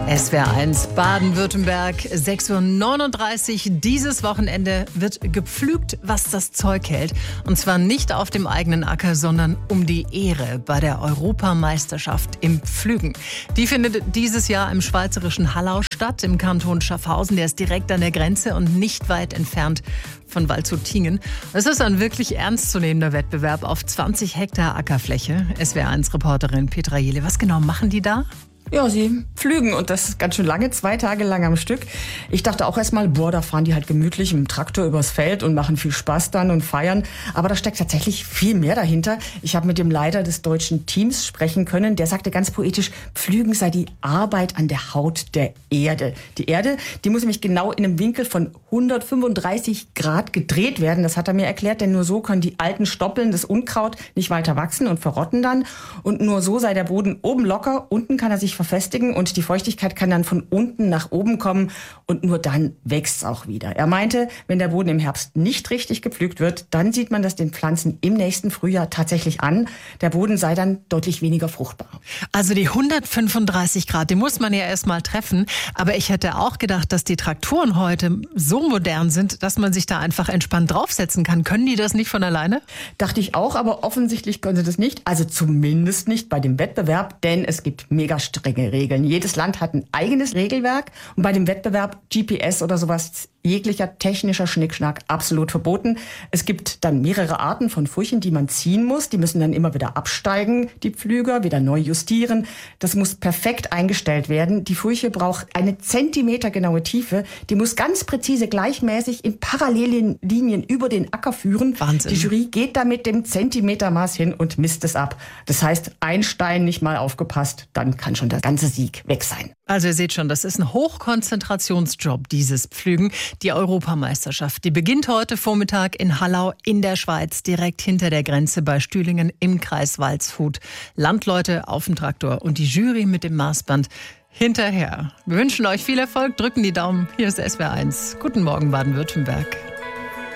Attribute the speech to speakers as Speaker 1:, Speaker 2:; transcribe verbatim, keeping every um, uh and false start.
Speaker 1: S W R eins Baden-Württemberg, sechs Uhr neununddreißig. Dieses Wochenende wird gepflügt, was das Zeug hält. Und zwar nicht auf dem eigenen Acker, sondern um die Ehre bei der Europameisterschaft im Pflügen. Die findet dieses Jahr im schweizerischen Hallau statt, im Kanton Schaffhausen. Der ist direkt an der Grenze und nicht weit entfernt von Waldshut-Tiengen. Es ist ein wirklich ernstzunehmender Wettbewerb auf zwanzig Hektar Ackerfläche. S W R eins Reporterin Petra Jele, was genau machen die da?
Speaker 2: Ja, sie pflügen und das ganz schön lange, zwei Tage lang am Stück. Ich dachte auch erstmal, boah, da fahren die halt gemütlich mit dem Traktor übers Feld und machen viel Spaß dann und feiern. Aber da steckt tatsächlich viel mehr dahinter. Ich habe mit dem Leiter des deutschen Teams sprechen können. Der sagte ganz poetisch, Pflügen sei die Arbeit an der Haut der Erde. Die Erde, die muss nämlich genau in einem Winkel von hundertfünfunddreißig Grad gedreht werden. Das hat er mir erklärt, denn nur so können die alten Stoppeln, das Unkraut, nicht weiter wachsen und verrotten dann. Und nur so sei der Boden oben locker, unten kann er sich verfestigen und die Feuchtigkeit kann dann von unten nach oben kommen und nur dann wächst es auch wieder. Er meinte, wenn der Boden im Herbst nicht richtig gepflügt wird, dann sieht man das den Pflanzen im nächsten Frühjahr tatsächlich an. Der Boden sei dann deutlich weniger fruchtbar.
Speaker 1: Also die hundertfünfunddreißig Grad, die muss man ja erst mal treffen. Aber ich hätte auch gedacht, dass die Traktoren heute so modern sind, dass man sich da einfach entspannt draufsetzen kann. Können die das nicht von alleine?
Speaker 2: Dachte ich auch, aber offensichtlich können sie das nicht. Also zumindest nicht bei dem Wettbewerb, denn es gibt mega strenge Regeln. Jedes Land hat ein eigenes Regelwerk und bei dem Wettbewerb G P S oder sowas, jeglicher technischer Schnickschnack absolut verboten. Es gibt dann mehrere Arten von Furchen, die man ziehen muss. Die müssen dann immer wieder absteigen, die Pflüger, wieder neu justieren. Das muss perfekt eingestellt werden. Die Furche braucht eine zentimetergenaue Tiefe. Die muss ganz präzise gleichmäßig in parallelen Linien über den Acker führen.
Speaker 1: Wahnsinn.
Speaker 2: Die Jury geht da mit dem Zentimetermaß hin und misst es ab. Das heißt, ein Stein nicht mal aufgepasst, dann kann schon der ganze Sieg weg sein.
Speaker 1: Also ihr seht schon, das ist ein Hochkonzentrationsjob, dieses Pflügen. Die Europameisterschaft, die beginnt heute Vormittag in Hallau in der Schweiz, direkt hinter der Grenze bei Stühlingen im Kreis Waldshut. Landleute auf dem Traktor und die Jury mit dem Maßband hinterher. Wir wünschen euch viel Erfolg, drücken die Daumen. Hier ist S W R eins. Guten Morgen, Baden-Württemberg.